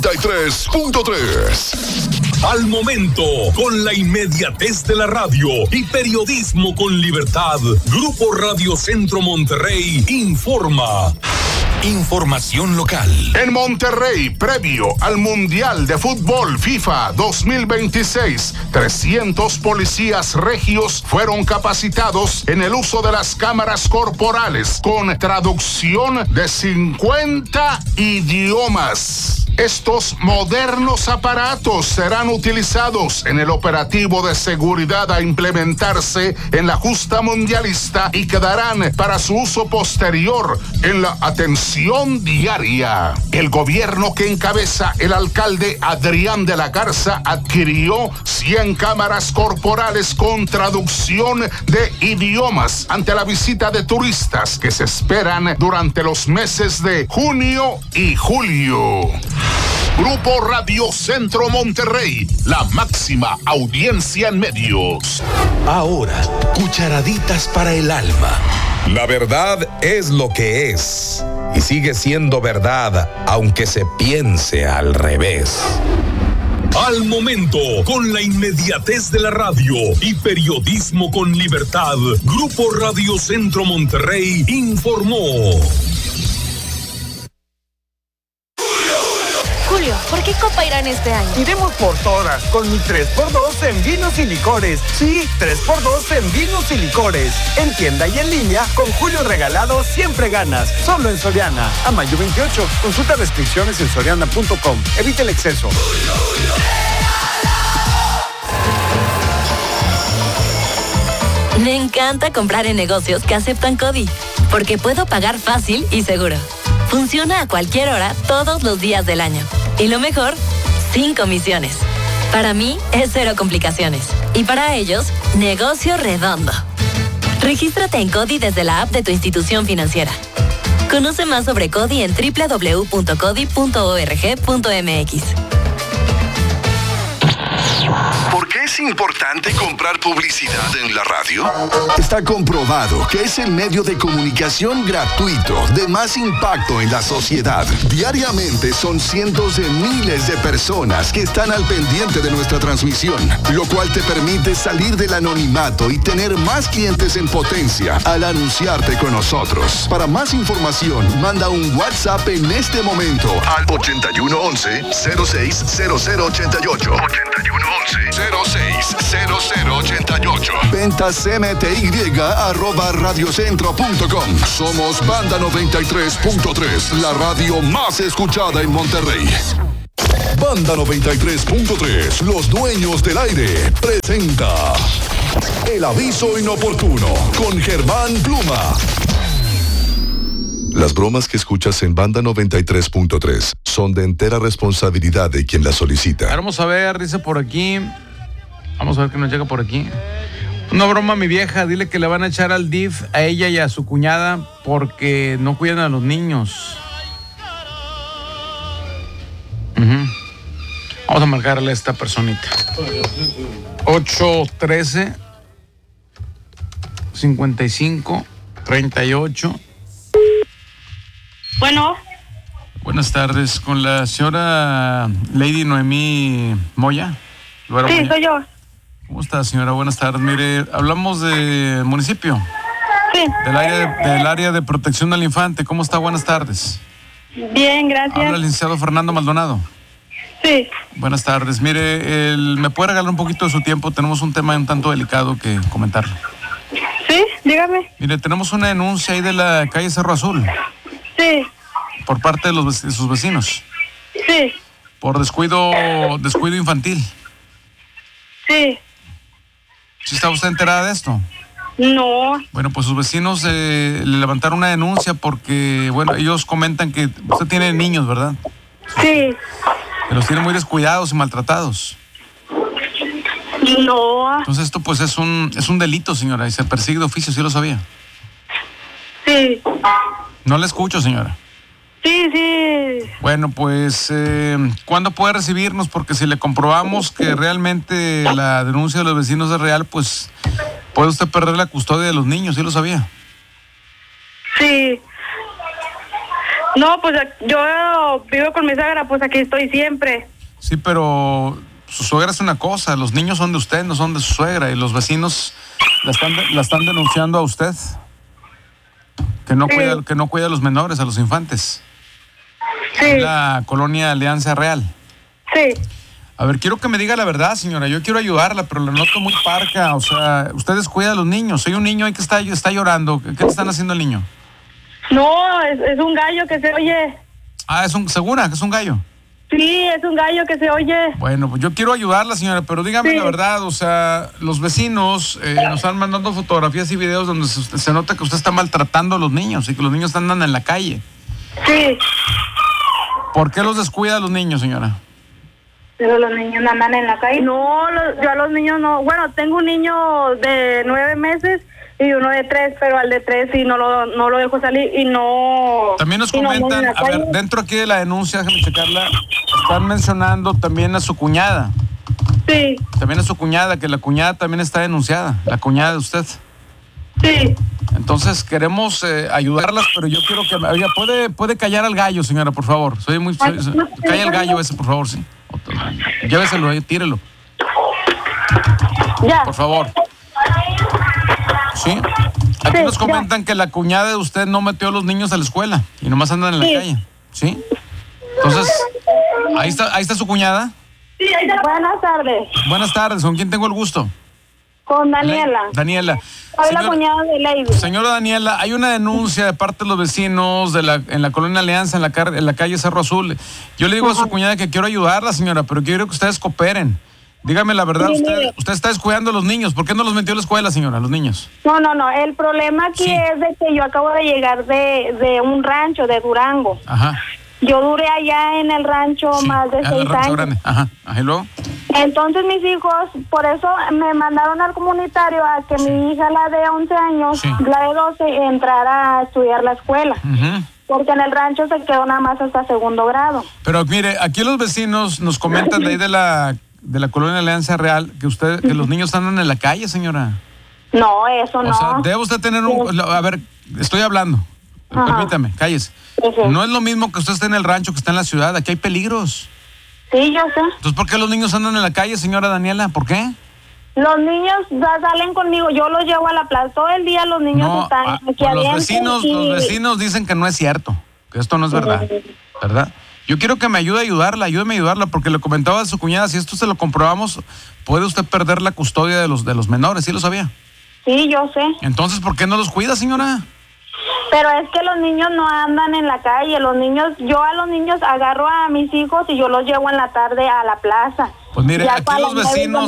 93.3. Al momento, con la inmediatez de la radio y periodismo con libertad, Grupo Radio Centro Monterrey informa. Información local. En Monterrey, previo al Mundial de Fútbol FIFA 2026, 300 policías regios fueron capacitados en el uso de las cámaras corporales con traducción de 50 idiomas. Estos modernos aparatos serán utilizados en el operativo de seguridad a implementarse en la justa mundialista y quedarán para su uso posterior en la atención diaria. El gobierno que encabeza el alcalde Adrián de la Garza adquirió 100 cámaras corporales con traducción de idiomas ante la visita de turistas que se esperan durante los meses de junio y julio. Grupo Radio Centro Monterrey, la máxima audiencia en medios. Ahora, cucharaditas para el alma. La verdad es lo que es y sigue siendo verdad, aunque se piense al revés. Al momento, con la inmediatez de la radio y periodismo con libertad, Grupo Radio Centro Monterrey informó. Julio, ¿por qué Copa Irán este año? Iremos por todas, con mi 3x2 en vinos y licores. Sí, 3x2 en vinos y licores. En tienda y en línea, con Julio Regalado siempre ganas. Solo en Soriana. A mayo 28. Consulta restricciones en soriana.com. Evite el exceso. Me encanta comprar en negocios que aceptan CODI, porque puedo pagar fácil y seguro. Funciona a cualquier hora, todos los días del año. Y lo mejor, sin comisiones. Para mí, es cero complicaciones. Y para ellos, negocio redondo. Regístrate en CODI desde la app de tu institución financiera. Conoce más sobre CODI en www.codi.org.mx. ¿Por qué es importante comprar publicidad en la radio? Está comprobado que es el medio de comunicación gratuito de más impacto en la sociedad. Diariamente son cientos de miles de personas que están al pendiente de nuestra transmisión, lo cual te permite salir del anonimato y tener más clientes en potencia al anunciarte con nosotros. Para más información, manda un WhatsApp en este momento al 8111-060088. 8111-060088. Ventas mty@radiocentro.com. Somos Banda 93.3, la radio más escuchada en Monterrey. Banda 93.3, los dueños del aire, presenta El Aviso Inoportuno con Germán Pluma. Las bromas que escuchas en Banda 93.3 son de entera responsabilidad de quien las solicita. Vamos a ver, dice por aquí. Vamos a ver qué nos llega por aquí. Una broma a mi vieja, dile que le van a echar al DIF a ella y a su cuñada porque no cuidan a los niños. Vamos a marcarle a esta personita. 813 55 38. Bueno. Buenas tardes, con la señora Lady Noemí Moya. Sí, Moya. soy yo. ¿Cómo está, señora? Buenas tardes. Mire, hablamos del municipio. Sí. Del área de protección al infante. ¿Cómo está? Buenas tardes. Bien, gracias. Habla el licenciado Fernando Maldonado. Sí. Buenas tardes. Mire, ¿me puede regalar un poquito de su tiempo? Tenemos un tema un tanto delicado que comentarle. Sí, dígame. Mire, tenemos una denuncia ahí de la calle Cerro Azul. Sí. Por parte de sus vecinos. Sí. Por descuido infantil. Sí. ¿Sí está usted enterada de esto? No. Bueno, pues sus vecinos le levantaron una denuncia porque, bueno, ellos comentan que usted tiene niños, ¿verdad? Sí. Que los tiene muy descuidados y maltratados. No. Entonces esto pues es un delito, señora, y se persigue de oficio, ¿sí lo sabía? Sí. No le escucho, señora. Sí, sí. Bueno, pues, ¿cuándo puede recibirnos? Porque si le comprobamos que realmente la denuncia de los vecinos es real, pues puede usted perder la custodia de los niños, ¿sí lo sabía? Sí. No, pues yo vivo con mi suegra, pues aquí estoy siempre. Sí, pero su suegra es una cosa, los niños son de usted, no son de su suegra, y los vecinos la están denunciando a usted. Que no cuida a los menores, a los infantes. Sí. En la colonia Alianza Real. Sí. A ver, quiero que me diga la verdad, señora. Yo quiero ayudarla, pero la noto muy parca. O sea, usted descuida a los niños. Hay un niño ahí que está llorando. ¿Qué le están haciendo al niño? No, es un gallo que se oye. Ah, ¿segura que es un gallo? Sí, es un gallo que se oye. Bueno, pues yo quiero ayudarla, señora, pero dígame la verdad. O sea, los vecinos nos están mandando fotografías y videos donde se nota que usted está maltratando a los niños y que los niños andan en la calle. Sí. ¿Por qué los descuida a los niños, señora? Pero los niños andan en la calle. No, yo a los niños no. Bueno, tengo un niño de 9 meses y uno de 3, pero al de 3 sí no lo dejo salir y no... También nos comentan, a ver, dentro aquí de la denuncia, déjame checarla, están mencionando también a su cuñada. Sí. También a su cuñada, que la cuñada también está denunciada, la cuñada de usted. Sí. Entonces queremos ayudarlas, pero yo quiero que... Oiga, ¿puede callar al gallo, señora, por favor? Calla el gallo ese, por favor, sí. Lléveselo ahí, tírelo. Ya. Por favor. ¿Sí? Aquí nos comentan que la cuñada de usted no metió a los niños a la escuela y nomás andan en la calle. ¿Sí? Entonces, ahí está su cuñada. Sí, buenas tardes. Buenas tardes, ¿con quién tengo el gusto? Con Daniela. Daniela. Soy la cuñada de Lady. Señora Daniela, hay una denuncia de parte de los vecinos en la colonia Alianza, en la calle Cerro Azul. Yo le digo a su cuñada que quiero ayudarla, señora, pero quiero que ustedes cooperen. Dígame la verdad, Sí, usted está descuidando a los niños. ¿Por qué no los metió a la escuela, señora, los niños? No. El problema aquí es de que yo acabo de llegar de un rancho de Durango. Ajá. Yo duré allá en el rancho más de 6 años. Grande. Ajá. ¿Y luego? Entonces mis hijos, por eso me mandaron al comunitario a que mi hija, la de 11 años, la de 12, entrara a estudiar la escuela. Uh-huh. Porque en el rancho se quedó nada más hasta 2º grado. Pero mire, aquí los vecinos nos comentan de ahí de la colonia Alianza Real que los niños andan en la calle, señora. No, eso no. O sea, debe usted tener a ver, estoy hablando. Ajá. Permítame, cállese. Sí. No es lo mismo que usted esté en el rancho que está en la ciudad. Aquí hay peligros. Sí, yo sé. Entonces, ¿por qué los niños andan en la calle, señora Daniela? ¿Por qué? Los niños salen conmigo, yo los llevo a la plaza. Todo el día los niños están aquí adentro. Los vecinos dicen que no es cierto, que esto no es verdad. ¿Verdad? Yo quiero que me ayúdeme a ayudarla, porque le comentaba a su cuñada, si esto se lo comprobamos, puede usted perder la custodia de los menores, ¿sí lo sabía? Sí, yo sé. Entonces, ¿por qué no los cuida, señora? Pero es que los niños no andan en la calle, yo a los niños agarro a mis hijos y yo los llevo en la tarde a la plaza. Pues mire, ya aquí los vecinos,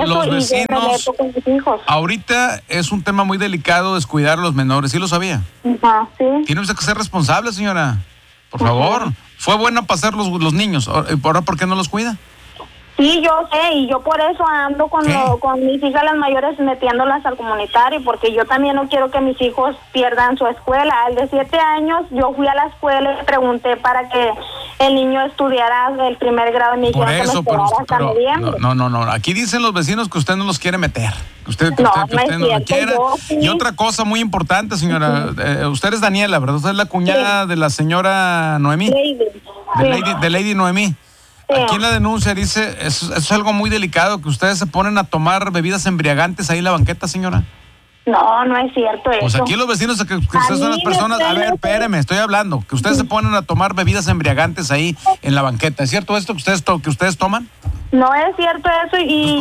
ahorita es un tema muy delicado descuidar a los menores, ¿sí lo sabía? Ajá, sí. Tiene usted que ser responsable, señora, por favor. Fue bueno pasar los niños, ahora ¿por qué no los cuida? Sí, yo sé, y yo por eso ando con mis hijas las mayores metiéndolas al comunitario, porque yo también no quiero que mis hijos pierdan su escuela. Al de 7 años, yo fui a la escuela y pregunté para que el niño estudiara el 1er grado de mi hija. Por eso, no. Aquí dicen los vecinos que usted no los quiere meter, que usted no lo quiera. Sí. Y otra cosa muy importante, señora, usted es Daniela, ¿verdad? Usted es la cuñada de la señora Noemí. De Lady Noemí. Aquí en la denuncia dice, eso es algo muy delicado, que ustedes se ponen a tomar bebidas embriagantes ahí en la banqueta, señora. No, no es cierto eso. Pues aquí los vecinos, que ustedes son las personas, a ver, espéreme, estoy hablando, que ustedes se ponen a tomar bebidas embriagantes ahí en la banqueta. ¿Es cierto esto que ustedes toman? No es cierto eso y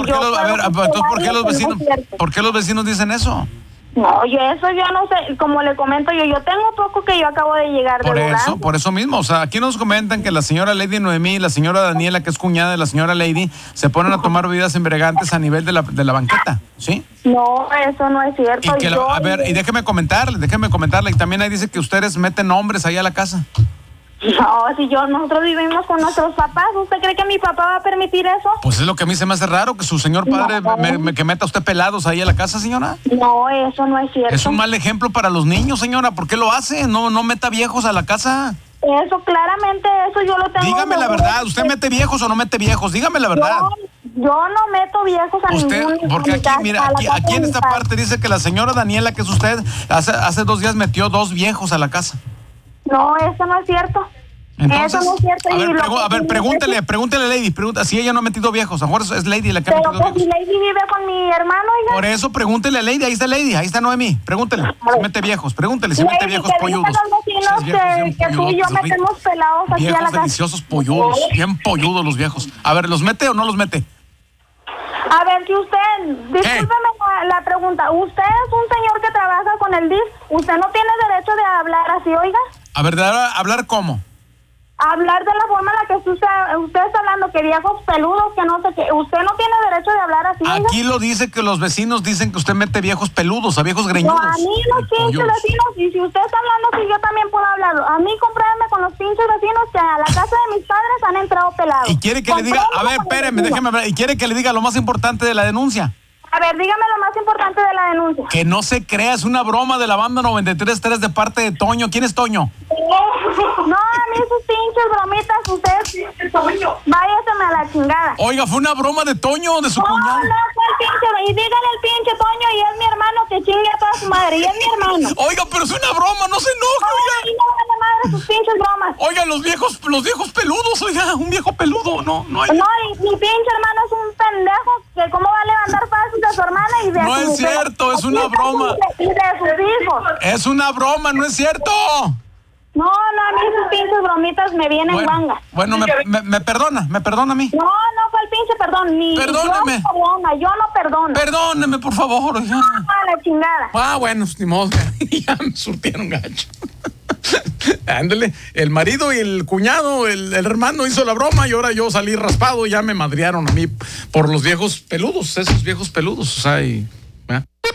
¿por qué los vecinos dicen eso? No, eso yo no sé, como le comento yo tengo poco que yo acabo de llegar de Durango. Por eso mismo, o sea, aquí nos comentan que la señora Lady Noemí y la señora Daniela, que es cuñada de la señora Lady, se ponen a tomar bebidas embriagantes a nivel de la banqueta, ¿sí? No, eso no es cierto. Y déjeme comentarle, y también ahí dice que ustedes meten hombres ahí a la casa. No, nosotros vivimos con nuestros papás. ¿Usted cree que mi papá va a permitir eso? Pues es lo que a mí se me hace raro, que su señor padre que meta a usted pelados ahí a la casa, señora. No, eso no es cierto. Es un mal ejemplo para los niños, señora. ¿Por qué lo hace? No meta viejos a la casa. Eso, claramente, eso yo lo tengo. Dígame la verdad, ¿usted mete viejos o no mete viejos? Dígame la verdad. Yo no meto viejos a ningún... Porque aquí, mira, aquí en esta parte dice que la señora Daniela, que es usted, hace 2 días metió 2 viejos a la casa. No, eso no es cierto. Entonces, eso no es cierto. A ver, pregúntele a Lady, si ella no ha metido viejos. A lo mejor es Lady la que ha metido viejos. Pero Lady vive con mi hermano, oiga. Por eso pregúntele a Lady, ahí está Noemí. Pregúntele si mete viejos, pregúntele si Lady, mete viejos polludos. Que tú y yo metemos pelados aquí a la casa. Viejos deliciosos polludos, bien polludos los viejos. A ver, ¿los mete o no los mete? A ver, que usted, discúlpeme la pregunta, usted es un señor que trabaja con el DIF, usted no tiene derecho de hablar así, oiga. A ver, ¿hablar cómo? Hablar de la forma en la que usted está hablando, que viejos peludos, que no sé qué, usted no tiene derecho de hablar así, oiga. Aquí lo dice que los vecinos dicen que usted mete viejos peludos, a viejos greñudos. No, a mí los pinches vecinos, y si usted está hablando así, yo también puedo hablarlo. A mí compruébeme con los pinches vecinos que a la casa de mis padres han entrado pelados. Y quiere que le diga, a ver, espéreme, déjeme hablar, y quiere que le diga lo más importante de la denuncia. A ver, dígame lo más importante de la denuncia. Que no se crea, es una broma de la banda 93.3 de parte de Toño. ¿Quién es Toño? No, a mí sus pinches bromitas, usted váyaseme a la chingada. Oiga, fue una broma de Toño, de su cuñado. No, fue el pinche, y dígale el pinche Toño, y es mi hermano, que chingue a toda su madre, y es mi hermano. Oiga, pero es una broma, no se enoje, oiga. Y no vale madre sus pinches bromas. Oiga, los viejos peludos, oiga, un viejo peludo, no hay. No, y mi pinche hermano es un pendejo, que cómo va a levantar falsos de su hermana y de no es cierto, es una broma. Y de sus hijos. Es una broma, no es cierto. No, a mí sus pinches bromitas me vienen guanga. Bueno, me perdona a mí. No, fue el pinche perdón. Perdóneme. Yo no perdono. Perdóneme, por favor. No, a la chingada. Bueno, ni modo, ya me surtieron gacho. Ándale, el marido y el cuñado, el hermano hizo la broma y ahora yo salí raspado y ya me madrearon a mí por los viejos peludos, esos viejos peludos, o sea,